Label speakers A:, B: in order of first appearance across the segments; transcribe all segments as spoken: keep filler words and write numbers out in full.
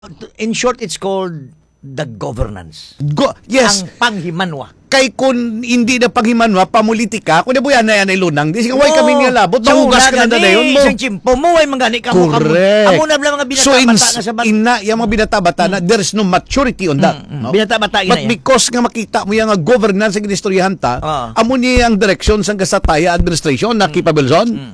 A: In short, it's called the governance.
B: Go, yes.
A: Ang panghimanwa.
B: Kay kun hindi na panghimanwa, pamulitika, kung nabuyan na yan ay lunang, di siya, way
A: Oo.
B: kami nga labot,
A: So,
B: mahugas ka na
A: gani,
B: na yun mo.
A: Isang chimpo mo, ay mangani ka mo.
B: Correct.
A: Amo na lang mga
B: So, in,
A: binata-bata na sa bat.
B: ina, yung mga binata-bata na, there is no maturity on that.
A: Mm, mm.
B: No?
A: Binata-bata ina
B: But
A: yan.
B: because nga makita mo yung nga governance ang inistoryahan ta,
A: Ah.
B: amo niya ang direction sa kasataya administration na capable
A: Mm.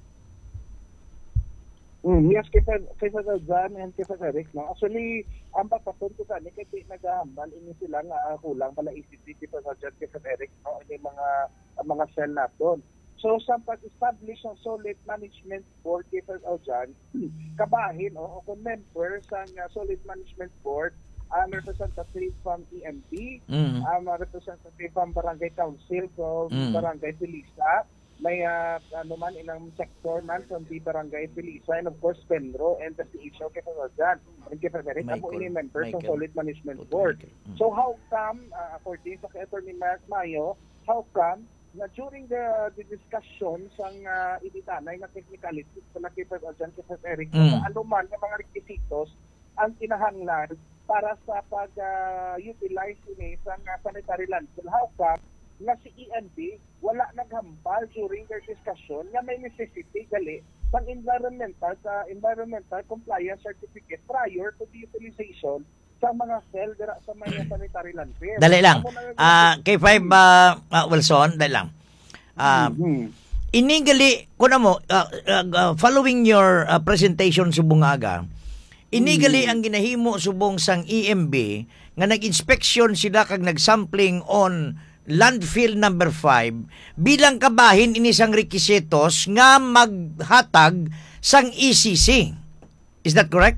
C: Mm, yes, kaya kaya sa John and kaya sa Rick, no? Actually, ang papaton ko sa ni kaya nagahambal ini sila nga uh, kulang pala I C C kaya sa John kaya sa Eric, no? Ini mga uh, mga cell naton. So sa pag-establish ng solid management board kaya sa John, kabahin o, o kung member sa uh, solid management board, ang um, representative from E M B,
A: Mm.
C: ang um, representative from Barangay Council from
A: Mm.
C: Barangay Felisa, may uh, ano man ilang sector man from the Barangay Felisa, and of course Penro and the C H O kaya sa dyan. And kaya sa rin, ako ini members ng Solid Management Board. So how come, uh, according sa kay Attorney Mark Mayo, how come na during the, the discussion sang uh, ititanay na technicalities sa nakita sa dyan kaya sa Eric,
A: Mm.
C: sa ano man yung mga requisitos ang kinahanglan para sa pag-utilize uh, ini sa uh, sanitary landfill. How come nga si E M B wala naghambal during their discussion nga may necessity gali pang environmental sa environmental compliance certificate prior to the utilization sa mga cell dira sa mga sanitary landfill.
A: Dali lang. Ah, K five uh, uh, Wilson, dali lang. Ah,
C: Mhm.
A: inigali ko na mo uh, uh, uh, following your uh, presentation subong aga. Inigali ang ginahimo subong sang E M B nga nag-inspection sila kag nag-sampling on landfill number five bilang kabahin ini sang requisitos nga maghatag sang E C C. Is that correct?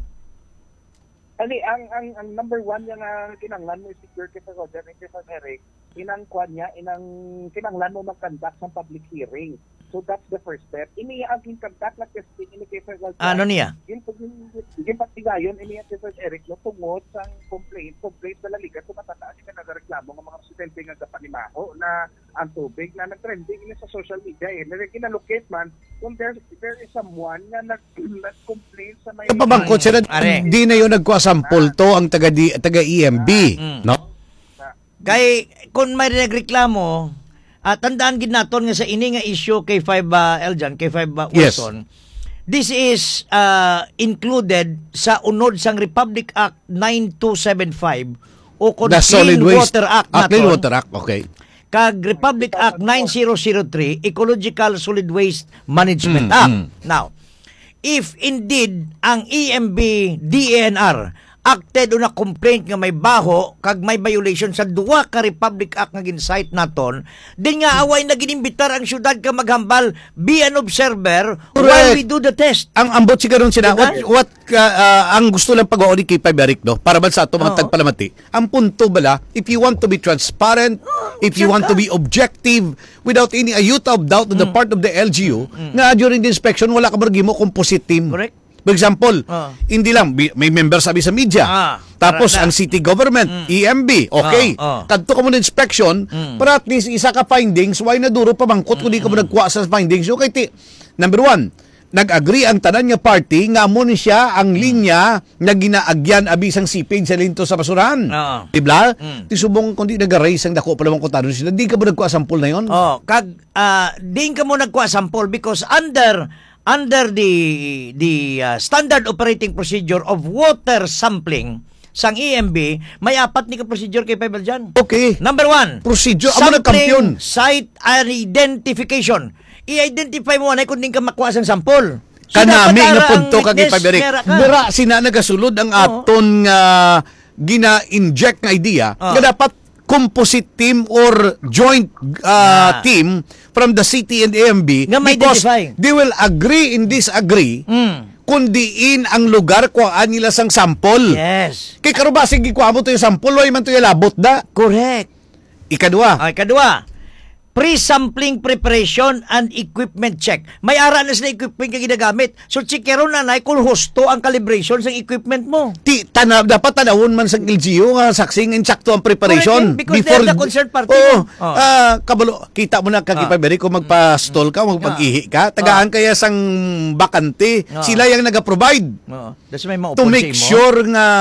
C: Ani ang ang ang number one yung uh, kinanglan mo secure kita ko dyan kay sa Eric, inang kwan niya, inang kinanglan mo mag-conduct ng public hearing. So that's the first step. Ini ang conduct na testing ini kay sa
A: Ano niya?
C: Yung yung patigayon ini kay sa Eric no tungod sang complaint, complaint sa liga kung matataas ka nagreklamo ng mga residente nga kapanimaho na ang tubig na nag-trending ini sa social media eh. Kinalocate man kung there, there is someone na nag, nag-complain sa may
B: Pabangkot sila,
A: Are.
B: di na yun nagkwasampol to ang taga, di, taga E M B.
A: Mm.
B: No?
A: Kay kung may nagreklamo, at tandaan gid naton nga sa ini nga issue kay five uh, Eljan, kay five uh,
B: Yes.
A: Wilson. This is uh, included sa unod sang Republic Act nine two seven five o kon
B: The
A: Clean
B: Solid Waste
A: Water Act
B: Ah, Clean
A: naton.
B: Water Act, okay.
A: Kag Republic Act nine thousand three, Ecological Solid Waste Management
B: Mm,
A: Act.
B: mm.
A: Now, if indeed ang E M B D E N R acted o na complaint nga may baho kag may violation sa duwa ka Republic Act nga gincite naton, din nga away na ginimbitar ang syudad ka maghambal, be an observer while
B: Correct.
A: we do the test.
B: Ang ambot siya ron sila,
A: Diba?
B: what, what uh, uh, ang gusto lang pag-audit kay Paberic, no? Para ba sa ato mga
A: Oo.
B: tagpalamati? Ang punto bala, if you want to be transparent, if you want to be objective, without any iota of doubt on the part of the L G U, nga during the inspection, wala ka margimo composite team.
A: Correct.
B: For example,
A: Ah.
B: hindi lang, bi- may member sabi sa media.
A: Ah,
B: Tapos
A: para na.
B: ang city government, E M B, okay.
A: Ah, ah.
B: Kadto ka mo na inspection, para at least isa ka findings, why na duro pamangkot kung di ka mo nagkuha sa findings. Okay, ti, number one, nag-agree ang tanan nga party nga mo ni siya ang linya na ginaagyan abisang sipig sa linto sa basurahan.
A: Oo.
B: Diba?
A: Mm.
B: Ti subong kung di nag-raise ang dako pala mong kutano sila, di ka mo nagkuha sample na yon?
A: Oh, kag uh, din ka mo nagkuha sample because under under the the uh, standard operating procedure of water sampling sang E M B, may apat ni ka procedure kay Pebble dyan.
B: Okay.
A: Number one,
B: Procedure, amo nagkampiyon.
A: site identification. I-identify mo na kung din ka makuha sang sample. So,
B: Kanami
A: dapat
B: nga
A: ara
B: punto
A: ang
B: kag
A: witness,
B: Paberic.
A: mera ka.
B: Dira sina nagasulod ang aton nga gina-inject nga idea
A: Oh.
B: nga dapat composite team or joint
A: Ah.
B: uh, team from the city and A M B
A: Nga may
B: because
A: identify.
B: they will agree in disagree
A: Mm.
B: kung diin ang lugar kuhaan nila sang sample.
A: Yes.
B: Kay karubasig gikuha mo to yung sample, oy man to yung labot da.
A: Correct.
B: Ikadua,
A: Okay, kadua. pre-sampling preparation and equipment check. May ara na sila equipment nga ginagamit. So, chikero na na kung husto ang calibration sa equipment mo.
B: Ti, tana, dapat tanawon man sa L G U nga saksing insakto ang preparation.
A: Correct, because they're the concerned party.
B: Oo.
A: Oh.
B: Ah, kabalo, kita mo na kagipaberi kung magpa-stall ka, magpag-ihi ka, tagaan kaya sang bakante.
A: Oh.
B: Sila yung nag-provide
A: Oh. That's may
B: to make
A: mo.
B: sure nga